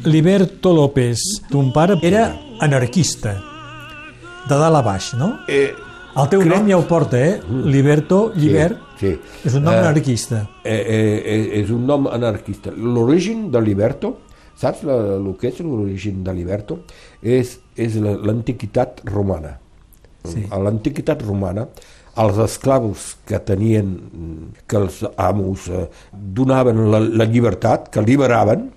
Liberto López, ton pare era anarquista, de dalt a baix, no? El teu nom ja ho porta, Liberto, llibert, Sí. és un nom anarquista. És un nom anarquista. L'origen de Liberto, saps el que és l'origen de Liberto? És l'antiguitat romana. Sí. A l'antiguitat romana, els esclaus que tenien, que els amos donaven la llibertat, que liberaven,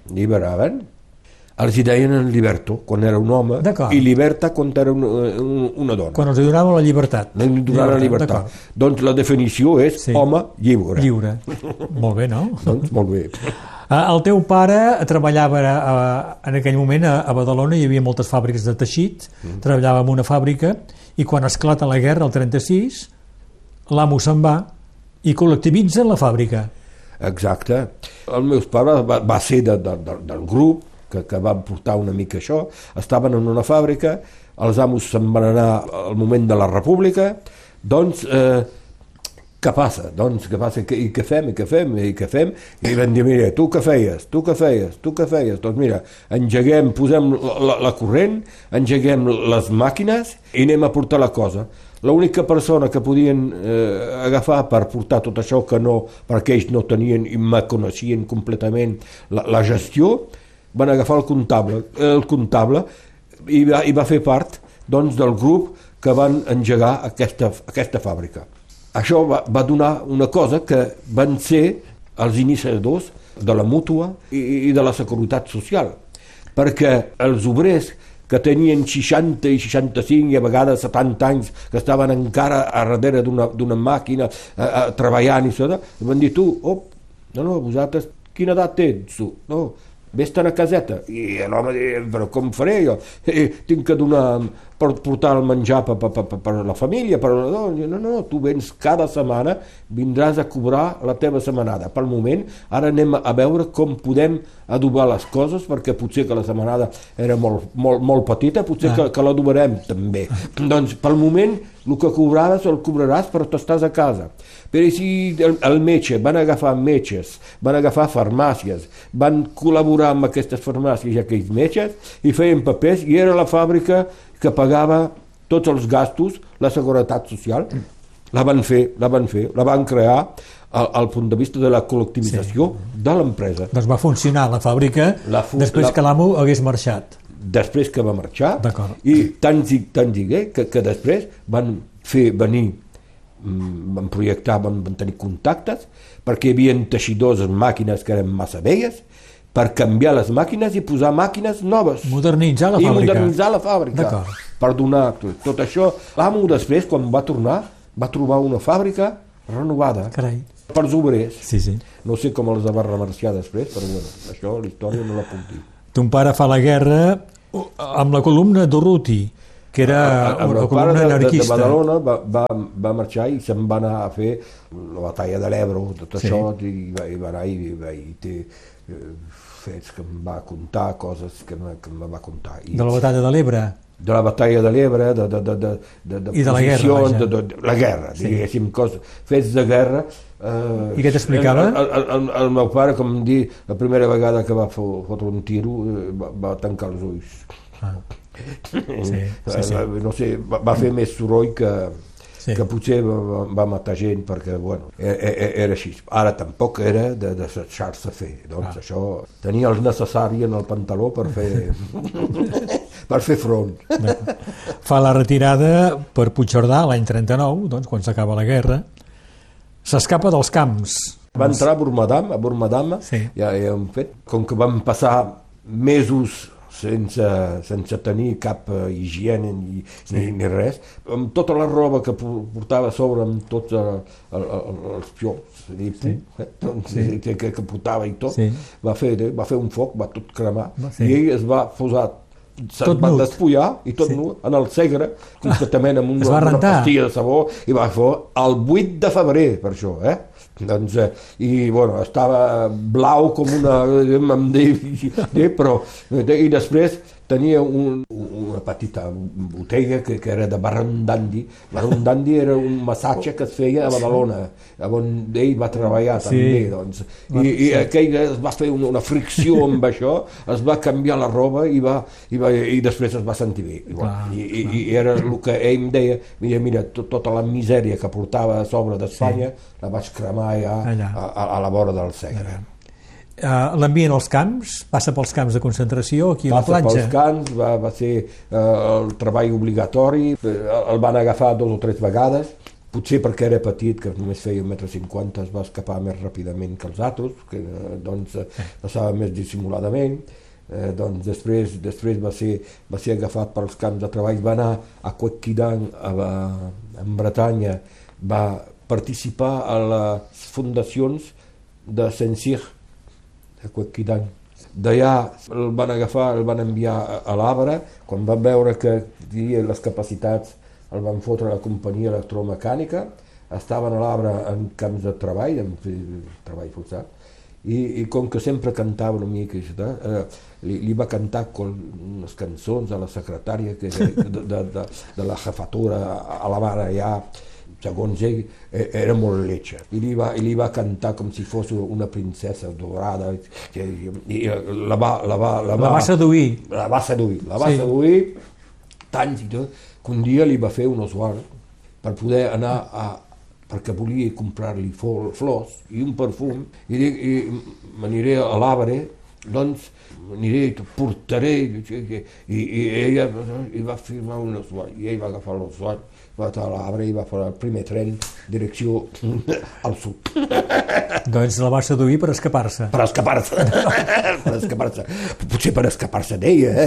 els hi deien en Liberto quan era un home i Liberta quan era una dona. Quan els donaven la llibertat. La llibertat. Doncs la definició és home lliure. Lliure. Molt bé, no? Doncs molt bé. El teu pare treballava en aquell moment a Badalona, hi havia moltes fàbriques de teixit, treballava en una fàbrica i quan esclata la guerra, el 36, l'amo se'n va i col·lectivitza la fàbrica. Exacte. El meu pare va ser del grup que van portar una mica això, estaven en una fàbrica, els amos se'n van anar al moment de la república, doncs què passa? I què fem? I van dir, mira, tu què feies? Doncs mira, engeguem, posem la corrent, engeguem les màquines i anem a portar la cosa. L'única persona que podien agafar per portar tot això perquè ells no tenien i me coneixien completament la gestió, van agafar el comptable i va fer part doncs, del grup que van engegar aquesta fàbrica. Això va donar una cosa que van ser els iniciadors de la mútua i de la seguretat social, perquè els obrers que tenien 60 i 65 i a vegades 70 anys, que estaven encara a darrere d'una màquina treballant i tot, van dir, vosaltres quina edat tens tu? No, vés-te'n a caseta. I l'home diu, però com faré jo? Tinc que donar per portar el menjar per la família. No, tu vens cada setmana, vindràs a cobrar la teva setmanada. Pel moment, ara anem a veure com podem adobar les coses, perquè potser que la setmanada era molt petita, potser que l'adobarem també. Doncs pel moment, el que cobraves el cobraràs, però t'estàs a casa. Però si el metge, van agafar metges, van agafar farmàcies, van col·laborar amb aquestes farmàcies i aquells metges i feien papers, i era la fàbrica que pagava tots els gastos, la seguretat social. La van crear al punt de vista de la col·lectivització de l'empresa. Doncs va funcionar la fàbrica després que l'amo hagués marxat. Després que va marxar, i tant digué que després van fer venir, van projectar, van tenir contactes, perquè hi havia teixidors en màquines que eren massa velles, per canviar les màquines i posar màquines noves. Modernitzar la fàbrica. Per donar tot això. L'amo després, quan va tornar, va trobar una fàbrica renovada. Carai. Per als obrers. Sí. No sé com els va remerciar després, però bueno, això la història no la puc dir. Ton pare fa la guerra amb la columna Durruti, que era una columna anarquista. De Badalona va marxar i se'n va anar a fer la batalla de l'Ebro, tot això, i va anar i té fets que em va contar, coses que em va contar. De la batalla de l'Ebre? De la batalla de l'Ebre, i de la guerra, la guerra, diguéssim, fets de guerra. I què t'explicava? El meu pare, com dir, la primera vegada que va fotre un tiro va tancar els ulls. No sé, va fer més soroll que potser va matar gent, perquè bueno, era així. Ara tampoc era de deixar-se fer, doncs això tenia el necessari en el pantaló per fer front. Fa la retirada per Puigcerdà l'any 39, doncs quan s'acaba la guerra, s'escapa dels camps. Va entrar a Bormadama, ja hem fet, com que vam passar mesos sense tenir cap higiene ni res, amb tota la roba que portava a sobre, amb tots els piols que portava i tot, va fer un foc, va tot cremar, i ell es va posar, se'n va despullar i tot nu en el Segre, completament amb una pastilla de sabó, i va fer el 8 de febrer, per això, doncs, i bueno, estava blau com una però i després tenia una petita botella que era de Baron Dandy. Baron Dandy era un massatge que es feia a Badalona, on ell va treballar també, doncs. I aquell es va fer una fricció amb això, es va canviar la roba i després es va sentir bé. I era el que ell em deia, mira, tota la misèria que portava a sobre d'Espanya la vaig cremar allà a la vora del Segre. L'envien als camps, passa pels camps de concentració aquí a la platja. Passa pels camps, va ser el treball obligatori, el van agafar 2 o 3 vegades, potser perquè era petit, que només feia 1,50 m, es va escapar més ràpidament que els altres, que doncs passava més dissimuladament. Doncs després va ser agafat pels camps de treball, va anar a Couëquidan, en Bretanya, va participar a les fundacions de Saint-Cyr, de Couëquidan. D'allà el van agafar, el van enviar a l'Arbre, quan van veure que tenia les capacitats el van fotre a la companyia electromecànica, estaven a l'Arbre en camps de treball, en treball forçat, i com que sempre cantava una mica, li va cantar unes cançons a la secretària de la jefatura a la mare allà, segons ell, era molt lletja. I li va cantar com si fos una princesa dorada. I la va seduir. La va seduir tant i tot, que un dia li va fer un oswald per poder anar perquè volia comprar-li flors i un perfum, i m'aniré a l'Arbre, doncs m'aniré i t'ho portaré, i ella va firmar un oswald, i ell va agafar l'oswald, va estar a l'Arbre i va fer el primer tren direcció al sud. Doncs la va seduir per escapar-se. Per escapar-se. Potser per escapar-se d'ella,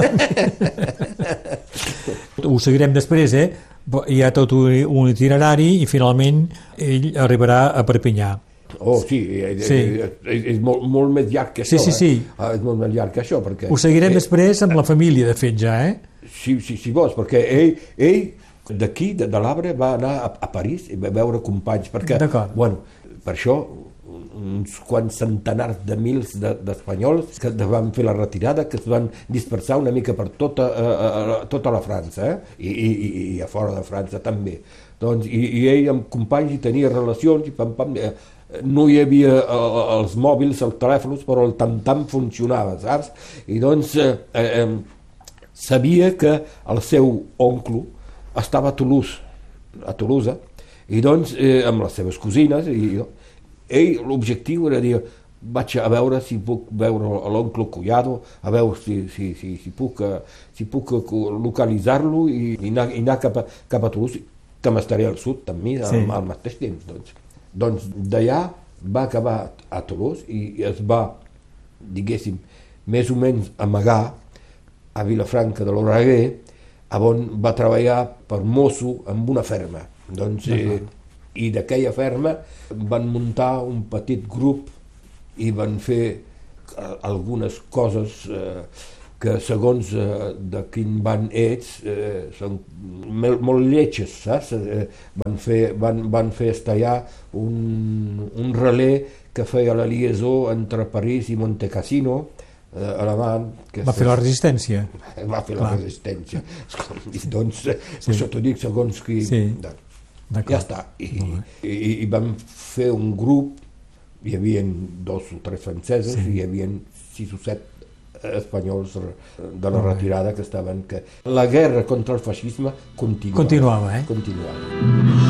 Ho seguirem després, hi ha tot un itinerari i finalment ell arribarà a Perpinyà. Oh, sí, és molt més llarg que això. Sí. És molt més llarg que això, perquè... Ho seguirem després amb la família, de fet, ja, Si vols, perquè ell d'aquí, de l'Arbre, va anar a París i va veure companys, perquè, per això, uns quants centenars de mils d'espanyols que van fer la retirada, que es van dispersar una mica per tota la França, i a fora de França també. Doncs, i ell amb companys hi tenia relacions, i no hi havia els mòbils, els telèfons, però el tam-tam funcionava, saps? I doncs sabia que el seu oncle estava a Toulouse, i doncs amb les seves cosines, i ell l'objectiu era dir, vaig a veure si puc veure l'oncle Collado, a veure si puc localitzar-lo i anar cap a Toulouse, que m'estaré al sud també al mateix temps. Doncs d'allà va acabar a Toulouse i es va, diguéssim, més o menys amagar a Vilafranca de l'Oreguer, on va treballar per mosso en una ferma. Doncs, i d'aquella ferma van muntar un petit grup i van fer algunes coses que segons de quin band ets són molt lletges, saps? Van fer estallar un relé que feia la liaison entre París i Montecassino, alemany. Va fer la resistència. Va fer la resistència. Doncs, això t'ho dic, segons qui... Ja està. I vam fer un grup, hi havia 2 o 3 francesos, i hi havia 6 o 7 espanyols de la retirada que estaven... La guerra contra el feixisme continuava.